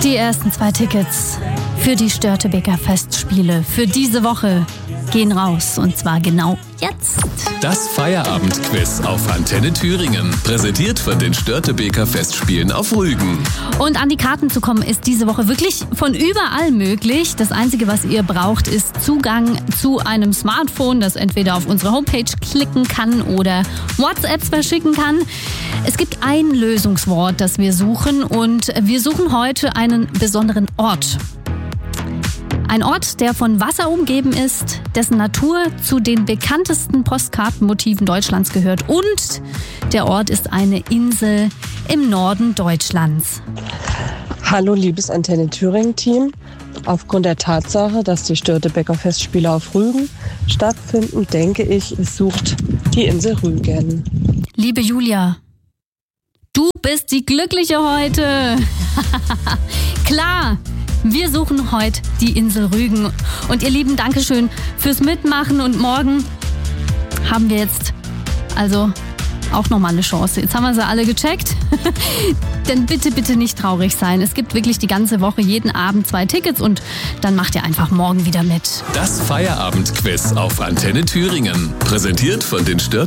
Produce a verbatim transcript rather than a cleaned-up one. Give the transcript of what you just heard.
Die ersten zwei Tickets für die Störtebeker Festspiele für diese Woche gehen raus, und zwar genau jetzt. Das Feierabendquiz auf Antenne Thüringen, präsentiert von den Störtebeker Festspielen auf Rügen. Und an die Karten zu kommen ist diese Woche wirklich von überall möglich. Das Einzige, was ihr braucht, ist Zugang zu einem Smartphone, das entweder auf unsere Homepage klicken kann oder WhatsApps verschicken kann. Es gibt ein Lösungswort, das wir suchen, und wir suchen heute einen besonderen Ort. Ein Ort, der von Wasser umgeben ist, dessen Natur zu den bekanntesten Postkartenmotiven Deutschlands gehört, und der Ort ist eine Insel im Norden Deutschlands. Hallo liebes Antenne Thüringen-Team. Aufgrund der Tatsache, dass die Störtebeker Festspiele auf Rügen stattfinden, denke ich, es sucht die Insel Rügen. Liebe Julia, du bist die Glückliche heute. Klar! Wir suchen heute die Insel Rügen. Und ihr Lieben, Dankeschön fürs Mitmachen. Und morgen haben wir jetzt also auch nochmal eine Chance. Jetzt haben wir sie alle gecheckt. Denn bitte, bitte nicht traurig sein. Es gibt wirklich die ganze Woche jeden Abend zwei Tickets, und dann macht ihr einfach morgen wieder mit. Das Feierabendquiz auf Antenne Thüringen, präsentiert von den Stör